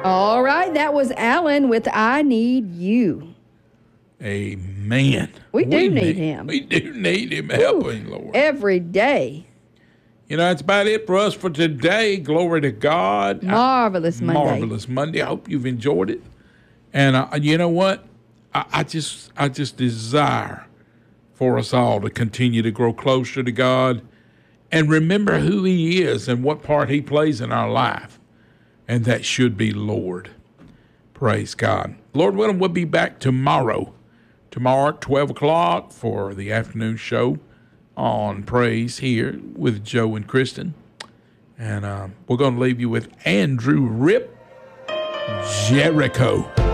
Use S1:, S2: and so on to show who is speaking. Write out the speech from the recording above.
S1: All right, that was Alan with I Need You.
S2: Amen.
S1: We do need him.
S2: We do need him. Help him, Lord.
S1: Every day.
S2: You know, that's about it for us for today. Glory to God.
S1: Marvelous Monday.
S2: Marvelous Monday. I hope you've enjoyed it. And you know what? I just desire for us all to continue to grow closer to God and remember who he is and what part he plays in our life. And that should be Lord. Praise God. Lord willing, we'll be back tomorrow. Tomorrow at 12 o'clock for the afternoon show on Praise here with Joe and Kristen. And we're going to leave you with Andrew Rip Jericho.